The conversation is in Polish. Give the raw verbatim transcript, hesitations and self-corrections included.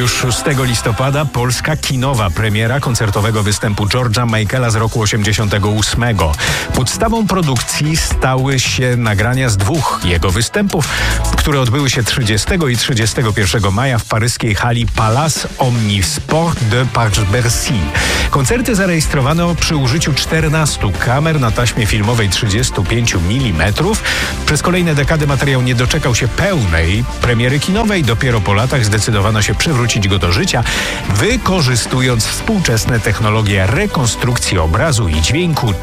Już szóstego listopada polska kinowa premiera koncertowego występu George'a Michaela z roku osiemdziesiątego ósmego. Podstawą produkcji stały się nagrania z dwóch jego występów, które odbyły się trzydziestego i trzydziestego pierwszego maja w paryskiej hali Palace Omnisport de Paris-Bercy. Koncerty zarejestrowano przy użyciu czternastu kamer na taśmie filmowej trzydziestu pięciu milimetrów. Przez kolejne dekady materiał nie doczekał się pełnej premiery kinowej. Dopiero po latach zdecydowano się przywrócić go do życia, wykorzystując współczesne technologie rekonstrukcji obrazu i dźwięku,